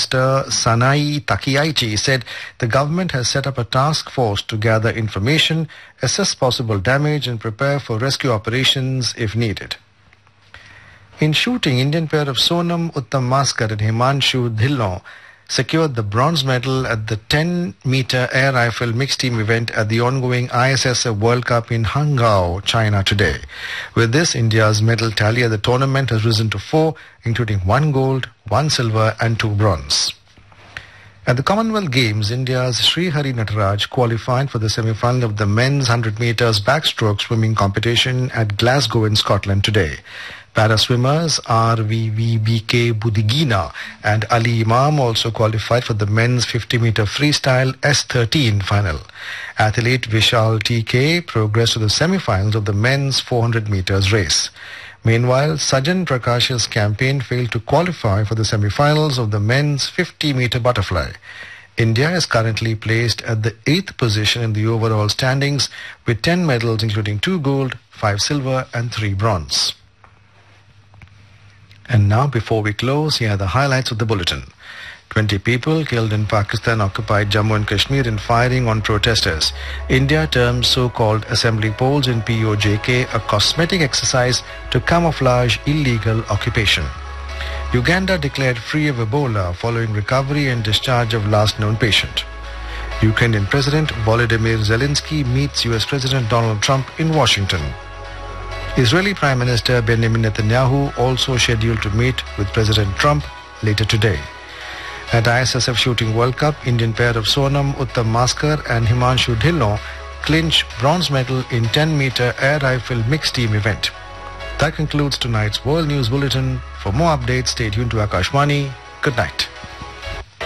Minister Sanai Takaichi said the government has set up a task force to gather information, assess possible damage and prepare for rescue operations if needed. In shooting, Indian pair of Sonam Uttam Maskar and Himanshu Dhillon secured the bronze medal at the 10-meter air rifle mixed team event at the ongoing ISSF World Cup in Hangzhou, China today. With this, India's medal tally at the tournament has risen to 4, including 1 gold, 1 silver and 2 bronze. At the Commonwealth Games, India's Sri Hari Nataraj qualified for the semi-final of the men's 100 meters backstroke swimming competition at Glasgow in Scotland today. Para-swimmers RVVBK Budigina and Ali Imam also qualified for the men's 50-meter freestyle S13 final. Athlete Vishal TK progressed to the semi-finals of the men's 400 meters race. Meanwhile, Sajan Prakash's campaign failed to qualify for the semi-finals of the men's 50-meter butterfly. India is currently placed at the 8th position in the overall standings with 10 medals including 2 gold, 5 silver and 3 bronze. And now, before we close, here are the highlights of the bulletin. 20 people killed in Pakistan-occupied Jammu and Kashmir in firing on protesters. India terms so-called assembly polls in POJK a cosmetic exercise to camouflage illegal occupation. Uganda declared free of Ebola following recovery and discharge of last known patient. Ukrainian President Volodymyr Zelensky meets US President Donald Trump in Washington. Israeli Prime Minister Benjamin Netanyahu also scheduled to meet with President Trump later today. At ISSF Shooting World Cup, Indian pair of Sonam Uttam Maskar and Himanshu Dhillon clinch bronze medal in 10-meter air rifle mixed team event. That concludes tonight's World News Bulletin. For more updates, stay tuned to Akashvani. Good night.